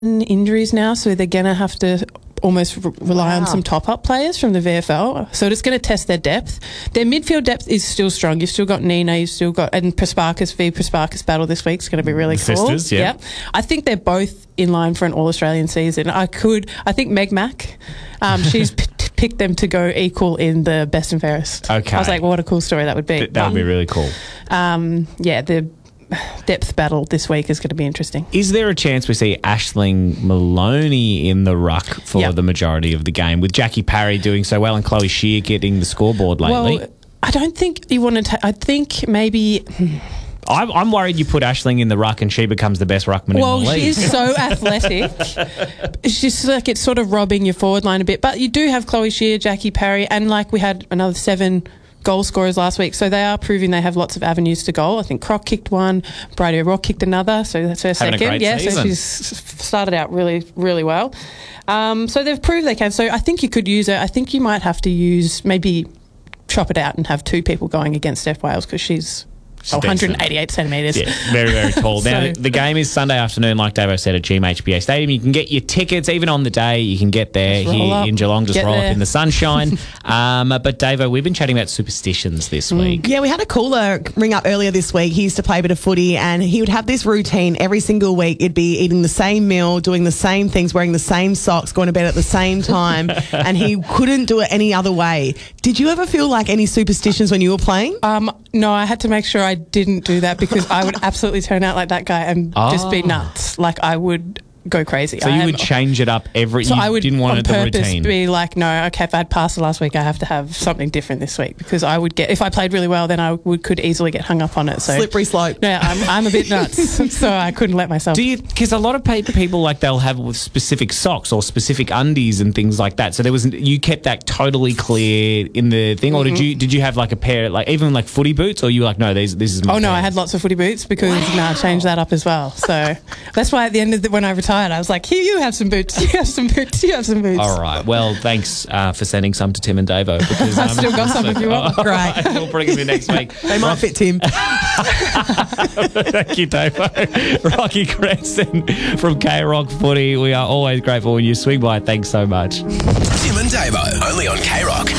injuries now, so they're going to have to almost rely on some top-up players from the VFL. So it's going to test their depth. Their midfield depth is still strong. You've still got Nina, you've still got... And Prasparkas battle this week is going to be really cool. Sisters, yeah. I think they're both in line for an All-Australian season. I think Meg Mack, she's picked them to go equal in the best and fairest. Okay. I was like, well, what a cool story that would be. That would be really cool. The depth battle this week is going to be interesting. Is there a chance we see Aisling Maloney in the ruck for the majority of the game, with Jackie Parry doing so well and Chloe Shear getting the scoreboard lately? Well, I don't think you want to... I think maybe... I'm worried you put Aisling in the ruck and she becomes the best ruckman in the league. Well, she's so athletic. It's just like it's sort of robbing your forward line a bit. But you do have Chloe Shear, Jackie Parry, and like we had another 7 goal scorers last week, so they are proving they have lots of avenues to goal. I think Croc kicked one, Bridie O'Rourke kicked another, so that's her Having second. a great season. So she's started out really, really well. So they've proved they can. So I think you could use it. I think you might have to use, maybe chop it out and have 2 people going against Steph Wales, because she's 188 centimetres. Yeah, very, very tall. Now, So- the game is Sunday afternoon, like Davo said, at GMHBA Stadium. You can get your tickets, even on the day. You can get there Just roll here up. in Geelong, just Get roll there. up in the sunshine. But Davo, we've been chatting about superstitions this week. Yeah, we had a caller ring up earlier this week. He used to play a bit of footy, and he would have this routine every single week. It'd be eating the same meal, doing the same things, wearing the same socks, going to bed at the same time, and he couldn't do it any other way. Did you ever feel like any superstitions when you were playing? No, I had to make sure I didn't do that, because I would absolutely turn out like that guy and just be nuts. Like, I would go crazy. So you would change it up every... So you I would didn't want on it the purpose routine. be like, no, okay, if I had pasta last week, I have to have something different this week, because I would get... If I played really well, then I could easily get hung up on it. So Slippery slope. Yeah, I'm a bit nuts, so I couldn't let myself... Do you? Because a lot of people, like, they'll have with specific socks or specific undies and things like that. So you kept that totally clear in the thing, or did you have like a pair, like even like footy boots, or you were like, no, this is my Oh, no, pair? I had lots of footy boots, because I changed that up as well. So that's why at the end of when I retired, I was like, here, you have some boots, you have some boots, you have some boots. All right. Well, thanks for sending some to Tim and Davo, because I've still got some if you want. Great. We'll bring them in next week. They might fit Tim. Thank you, Davo. Rocky Crescent from K-Rock Footy. We are always grateful when you swing by. Thanks so much. Tim and Davo, only on K